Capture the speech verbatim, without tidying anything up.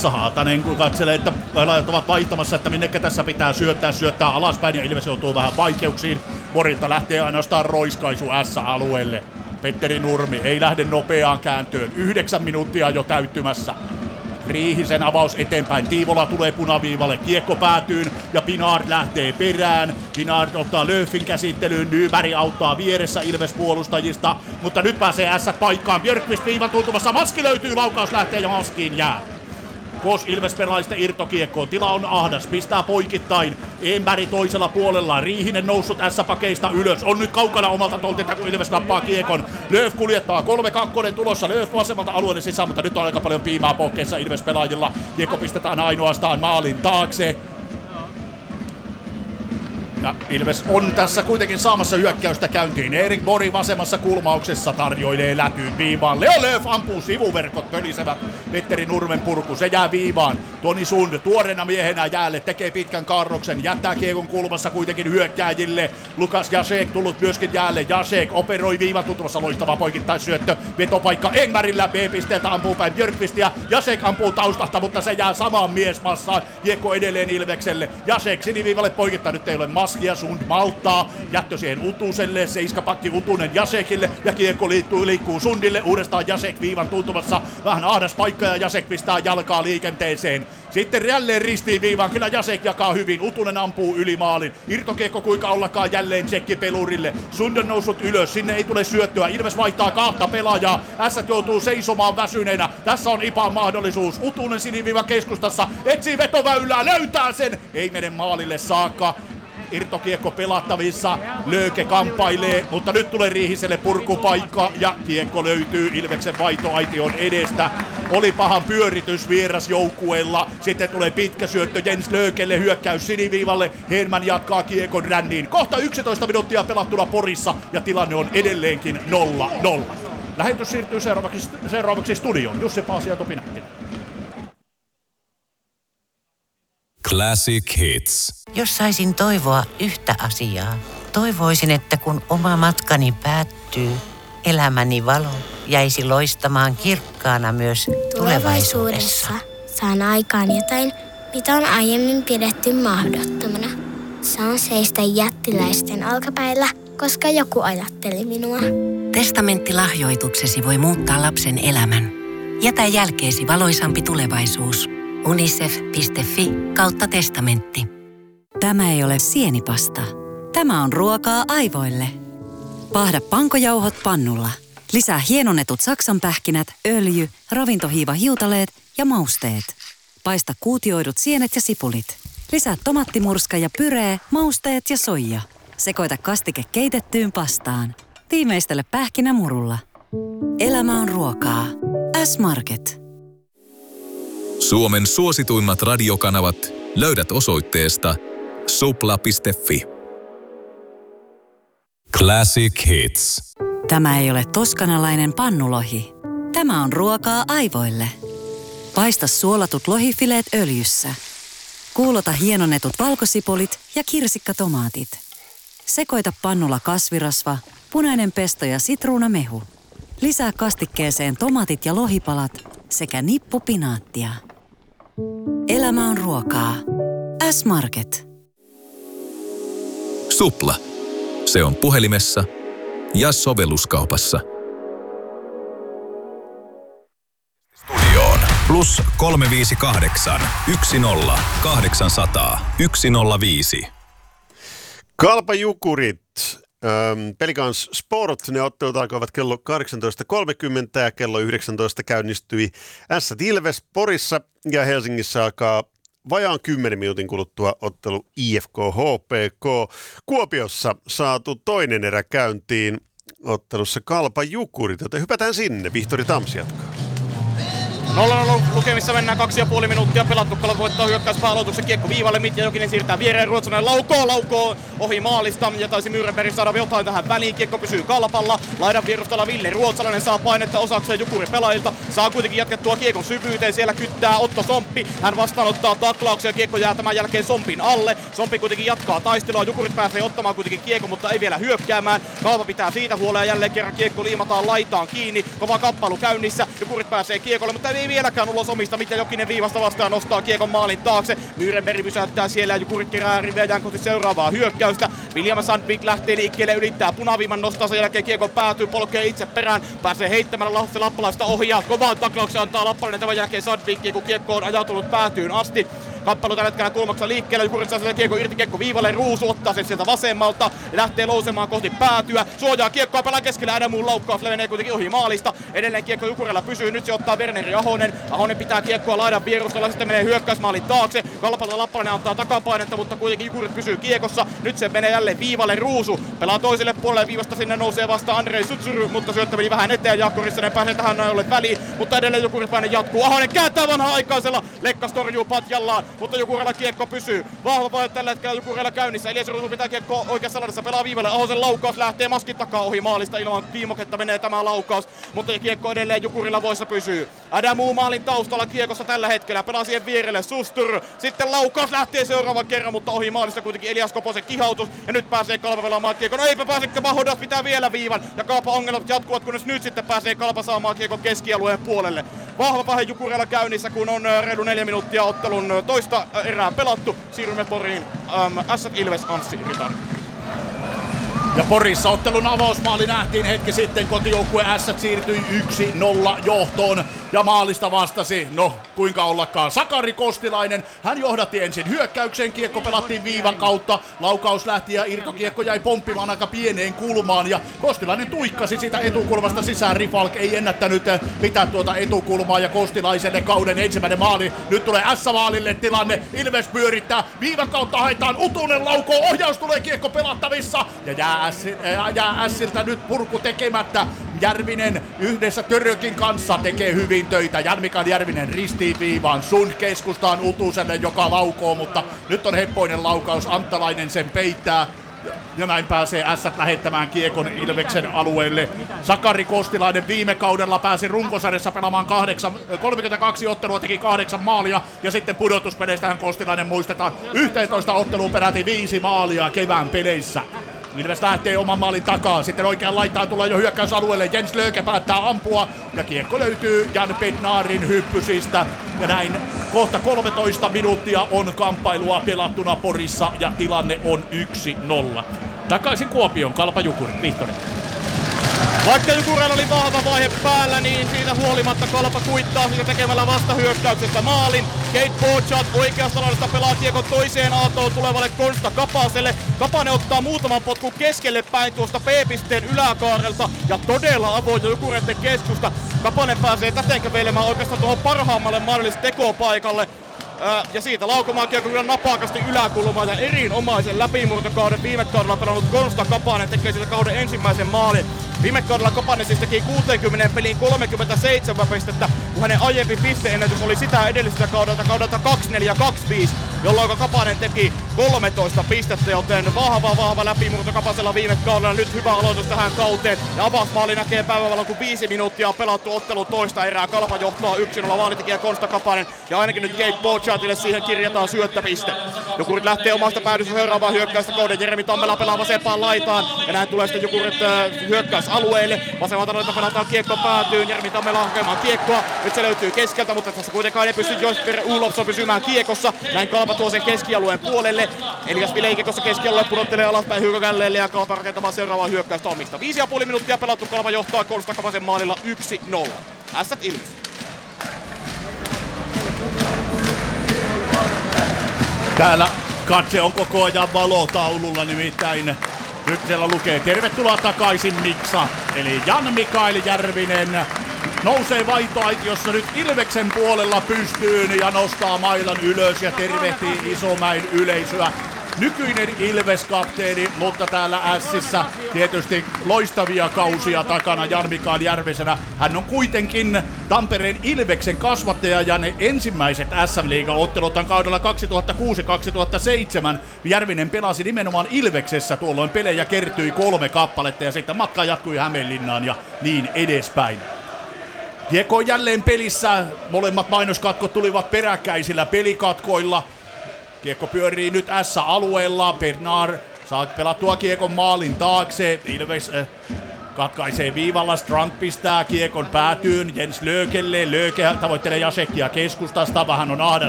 Vessa Haatanen, kun katselee, että pelaajat ovat vaihtamassa, että minnekä tässä pitää syöttää, syöttää alaspäin ja Ilves joutuu vähän vaikeuksiin. Morilta lähtee ainoastaan roiskaisu S-alueelle. Petteri Nurmi ei lähde nopeaan kääntöön. Yhdeksän minuuttia jo täyttymässä. Riihisen avaus eteenpäin. Tiivola tulee punaviivalle. Kiekko päätyyn ja Pinard lähtee perään. Pinard ottaa Löfin käsittelyyn. Nyberg auttaa vieressä Ilves puolustajista. Mutta nyt pääsee S paikkaan. Björkqvist viivan tuntumassa. Maski löytyy. Laukaus lähtee ja maskiin jää. Kos Ilves pelaajista irtokiekkoon. Tila on ahdas. Pistää poikittain. Enberg toisella puolella. Riihinen noussut S-pakeista ylös. On nyt kaukana omalta toltilta, kun Ilves nappaa kiekon. Lööf kuljettaa. kolme kaksi tulossa. Lööf vasemmalta alueelle sisään, mutta nyt on aika paljon piimaa pohkeessa Ilves pelaajilla. Kiekko pistetään ainoastaan maalin taakse. Ja Ilves on tässä kuitenkin saamassa hyökkäystä käyntiin. Erik Borg vasemmassa kulmauksessa tarjoilee lätyyn viivaan. Leo Lööf ampuu sivuverkot pölisevät. Petteri Nurmen purku, se jää viivaan. Toni Sund tuoreena miehenä jäälle tekee pitkän kaarroksen. Jättää kiekon kulmassa kuitenkin hyökkääjille. Lukas Jasek tullut myöskin jäälle. Jasek operoi viivan tuntumassa, loistava poikittaisyöttö. Vetopaikka Engmarilla B-pisteeltä ampuu päin Björkqvistia. Jasek ampuu taustasta, mutta se jää samaan miesmassaan. Kiekko edelleen Ilvekselle. Jasek siniviivalle poikittaa, nyt ei ole mas. Ja Sund malttaa, jättö siihen Utuselle, seiskapakki Utunen Jasekille ja kiekko liikkuu, liikkuu Sundille, uudestaan Jasek viivan tuntumassa, vähän ahdas paikka ja Jasek pistää jalkaa liikenteeseen. Sitten jälleen ristiin viivaan, kyllä Jasek jakaa hyvin, Utunen ampuu yli maalin, irtokiekko kuinka ollakaan jälleen tsekkipelurille, Sund on noussut ylös, sinne ei tule syöttöä, Ilves vaihtaa kahta pelaajaa, Ässät joutuu seisomaan väsyneenä, tässä on Ipan mahdollisuus, Utunen siniviivan keskustassa, etsii vetoväylää, löytää sen, ei mene maalille saakka. Irtokiekko pelattavissa, Lööke kamppailee, mutta nyt tulee Riihiselle purkupaikka ja kiekko löytyy Ilveksen vaihtoaition edestä. Oli pahan pyöritys vierasjoukkueella, sitten tulee pitkä syöttö Jens Löökelle, hyökkäys siniviivalle, Hedman jatkaa kiekon ränniin. Kohta yksitoista minuuttia pelattuna Porissa ja tilanne on edelleenkin nolla nolla. Lähetys siirtyy seuraavaksi, seuraavaksi studioon, Jussi Paasi ja Topi Näkkinen. Classic Hits. Jos saisin toivoa yhtä asiaa, toivoisin, että kun oma matkani päättyy, elämäni valo jäisi loistamaan kirkkaana myös tulevaisuudessa. Saan aikaan jotain, mitä on aiemmin pidetty mahdottomana. Saan seistä jättiläisten olkapäillä, koska joku ajatteli minua. Testamenttilahjoituksesi voi muuttaa lapsen elämän. Jätä jälkeesi valoisampi tulevaisuus. unicef piste fi kautta testamentti. Tämä ei ole sienipasta. Tämä on ruokaa aivoille. Paahda pankojauhot pannulla. Lisää hienonnetut saksanpähkinät, öljy, ravintohiiva hiutaleet ja mausteet. Paista kuutioidut sienet ja sipulit. Lisää tomattimurska ja pyree, mausteet ja soija. Sekoita kastike keitettyyn pastaan. Tiimeistele pähkinä murulla. Elämä on ruokaa. S-Market. Suomen suosituimmat radiokanavat löydät osoitteesta supla piste fi. Classic Hits. Tämä ei ole toskanalainen pannulohi. Tämä on ruokaa aivoille. Paista suolatut lohifileet öljyssä. Kuulota hienonnetut valkosipulit ja kirsikkatomaatit. Sekoita pannulla kasvirasva, punainen pesto ja sitruunamehu. Lisää kastikkeeseen tomaatit ja lohipalat sekä nippu pinaattia. Elämä on ruokaa. S-Market. Supla. Se on puhelimessa ja sovelluskaupassa. Studioon plus kolme viisi kahdeksan yksi nolla kahdeksan nolla nolla yksi nolla viisi. Kalpa Jukurit. Öm, Pelikans Sport, ne ottelut alkoivat kello kahdeksantoista kolmekymmentä ja kello yhdeksäntoista käynnistyi Ässät Ilves Porissa ja Helsingissä alkaa vajaan kymmenen minuutin kuluttua ottelu I F K H P K. Kuopiossa saatu toinen erä käyntiin ottelussa Kalpa Jukurit, joten hypätään sinne. Vihtori Tams jatkaa. nolla nolla lukemissa mennään kaksi ja puoli minuuttia pelattu. Kalpa voittaa hyökkäyspääaloituksen kiekko viivalle. Mitja Jokinen siirtää viereen. Ruotsalainen laukoo, laukoo ohi maalista. Ja taisi Myrrenberg saada jotain tähän väliin. Kiekko pysyy Kalpalla. Laidan vierustalla Ville Ruotsalainen saa painetta osakseen Jukurin pelaajilta. Saa kuitenkin jatkettua kiekon syvyyteen. Siellä kyttää Otto Somppi. Hän vastaanottaa taklauksia. Kiekko jää tämän jälkeen Sompin alle. Somppi kuitenkin jatkaa taistelua. Jukurit pääsee ottamaan kuitenkin kiekko, mutta ei vielä hyökkäämään. Kalpa pitää siitä huolea. Jälleen kerran kiekko liimataan laitaan kiinni. Kova kappailu käynnissä. Jukurit pääsee kiekolle, mutta ei ei vieläkään ulos omista, mikä Jokinen viivasta vastaan nostaa kiekon maalin taakse. Myyrenberg pysäyttää siellä ja Jukurit kerää riveään kohti seuraavaa hyökkäystä. William Sandvik lähtee liikkeelle, ylittää punaviivan, nostaa sen jälkeen kiekon päätyy, polkee itse perään, pääsee heittämällä Lasse Lappalaista ohjaa. Kovaan taklauksen antaa Lappalainen, tämän jälkeen Sandvik, kun kiekko on ajautunut päätyyn asti. Kamppailu tällä hetkellä kulmaksessa liikkeellä, Jukurit saa sieltä kiekko irti, kiekko viivalle, Ruusu ottaa sen sieltä vasemmalta ja lähtee lousemaan kohti päätyä. Suojaa kiekkoa, pelaa keskellä, Adamuun laukkaus levenee kuitenkin ohi maalista. Edelleen kiekko Jukurilla pysyy, nyt se ottaa Werneri Ahonen. Ahonen pitää kiekkoa laidan vierustalla, sitten menee hyökkäysmaalin taakse. Kalpalta Lappalainen antaa takapainetta, mutta kuitenkin Jukurit pysyy kiekossa. Nyt se menee jälleen viivalle, Ruusu pelaa toiselle puolelle viivasta, sinne nousee vasta Andrei Sutsuru, mutta syöttö meni vähän eteen, Jaakko Rissanen pääsee tähän näin ollen väliin, mutta edelleen Jukurit paine jatkuu. Ahonen kääntää vanhaa aikaisella, Lekkas torjuu patjallaan, mutta Jukurilla kiekko pysyy. Vahva vaihto tällä hetkellä Jukurilla käynnissä. Elias Ruusu pitää kiekko oikeassa laidassa, pelaa viivalle. Ahosen laukaus lähtee maskin takaa ohi maalista. Ilman viimoketta menee tämä laukaus, mutta kiekko edelleen Jukurilla voissa pysyy. Adamu maalin taustalla kiekossa tällä hetkellä. Pelaa siihen vierelle Sustur. Sitten laukaus lähtee seuraavan kerran, mutta ohi maalista kuitenkin Elias Koposen kihautus. Ja nyt pääsee Kalpa pelaamaan kiekon. No eipä pääsekö, Mahodas pitää vielä viivan. Ja Kalpa ongelmat jatkuvat, kunnes nyt sitten pääsee Kalpa saamaan kiekon keskialueen puolelle. Vahva vahe Jukurilla käynnissä, kun on reilu neljä minuuttia ottelun toista erää pelattu. Siirrymme Poriin. Ähm, Ässät Ilves, Anssi Ritari. Ja Porissa ottelun avausmaali nähtiin hetki sitten, kotijoukkue Ässät siirtyi yksi nolla johtoon ja maalista vastasi, no kuinka ollakaan, Sakari Kostilainen. Hän johdatti ensin hyökkäykseen, kiekko pelattiin viivan kautta, laukaus lähti ja irtokiekko jäi pomppimaan aika pieneen kulmaan ja Kostilainen tuikkasi sitä etukulmasta sisään. Rifalk ei ennättänyt pitää tuota etukulmaa ja Kostilaiselle kauden ensimmäinen maali. Nyt tulee Ässä-maalille tilanne, Ilves pyörittää, viivan kautta haetaan, Utunen laukoo, ohjaus tulee, kiekko pelattavissa ja jää jää Ässiltä nyt purku tekemättä. Järvinen yhdessä Törökin kanssa tekee hyvin töitä. Jan-Mikael Järvinen ristiin viivaan. Sund keskustaan Utuselle, joka laukoo, mutta nyt on heppoinen laukaus. Anttalainen sen peittää. Ja näin pääsee Ässät lähettämään kiekon Ilveksen alueelle. Sakari Kostilainen viime kaudella pääsi runkosarjassa pelaamaan kahdeksan, kolmekymmentäkaksi ottelua, teki kahdeksan maalia. Ja sitten pudotuspeleistähän Kostilainen muistetaan yhteentoista otteluun peräti viisi maalia kevään peleissä. Ilves lähtee oman maalin takaa, sitten oikean laitaan tulee jo hyökkäysalueelle, Jens Lööke päättää ampua ja kiekko löytyy Jan Bednarin hyppysistä ja näin kohta kolmetoista minuuttia on kamppailua pelattuna Porissa ja tilanne on yksi nolla. Takaisin Kuopioon, Kalpa Jukurit, Vihtonen. Vaikka Jukurilla oli vahva vaihe päällä, niin siitä huolimatta Kalpa kuittaa siitä tekemällä vastahyökkäyksestä maalin. Kate Borchardt oikeasta laidasta pelaa kiekon toiseen aaltoon tulevalle Konsta Kapaselle. Kapanen ottaa muutaman potkun keskelle päin tuosta B-pisteen yläkaarelta ja todella avoin Jukureiden keskusta. Kapanen pääsee täten kävelemään oikeastaan tuohon parhaammalle mahdolliselle tekopaikalle. Ää, ja siitä laukomaan kiekko kyllä napakasti yläkulmaan ja erinomaisen läpimurtokauden viime kaudella pelannut Konsta Kapanen tekee siitä kauden ensimmäisen maalin. Viime kaudella Kapanen siis teki kuuteenkymmeneen peliin kolmekymmentäseitsemän pistettä, kun hänen aiempi pisteennätys oli sitä edelliseltä kaudelta, kaudelta kaksikymmentäneljä kaksikymmentäviisi, jolloin Kapanen teki kolmetoista pistettä, joten vahva vahva läpimurto Kapasella viime kaudella. Nyt hyvä aloitus tähän kauteen ja avausmaali näkee päivävalon, kun viisi minuuttia on pelattu ottelun toista erää. Kalpa johtaa yksi nolla, maalitekijä Konsta Kapanen ja ainakin nyt Kate Borchardtille siihen kirjataan syöttäpiste. Jukurit lähtee omasta päädystä seuraavaan hyökkäystä kauden. Jeremi Tammela pelaa vasempaan laitaan ja näin tulee sitten Jukurit äh, hyökkäys alueelle. Vasemmalta noita pelataan kiekko päätyyn. Jeremi Tammela hakemaan kiekkoa. Nyt se löytyy keskeltä, mutta tässä kuitenkaan ei pysty Josper Ulofsson pysymään kiekossa. Näin Kalpa tuo sen keskialueen puolelle. Elias Vilei kiekossa keskialueen pudottelee alaspäin Hugo Gälleelle ja Kalpa rakentamaan seuraavaa hyökkäystä omista. Viisi ja puoli minuuttia pelattu. Kalpa johtaa Konsta Kapasen maalilla yksi nolla. Ässät Ilves. Täällä katse on koko ajan valotaululla, nimittäin nyt siellä lukee tervetuloa takaisin Miksa. Eli Jan-Mikael Järvinen nousee vaihtoaitiossa nyt Ilveksen puolella pystyyn ja nostaa mailan ylös ja tervehtii Isomäen yleisöä. Nykyinen Ilves-kapteeni, mutta täällä Ässissä tietysti loistavia kausia takana Jan-Mikael Järvisenä. Hän on kuitenkin Tampereen Ilveksen kasvattaja ja ne ensimmäiset S M-liigan otteluthan kaudella kaksituhattakuusi kaksituhattaseitsemän. Järvinen pelasi nimenomaan Ilveksessä, tuolloin pelejä kertyi kolme kappaletta ja sitten matka jatkui Hämeenlinnaan ja niin edespäin. Kiekko on jälleen pelissä, molemmat mainoskatkot tulivat peräkkäisillä pelikatkoilla. Kiekko pyörii nyt S-alueella, Bernard saa pelattua kiekon maalin taakse, Ilves äh, Katkaisee viivalla, Strand pistää kiekon päätyyn Jens Löökelle. Lööke tavoittelee Jasekia keskustasta, vähän on ahdas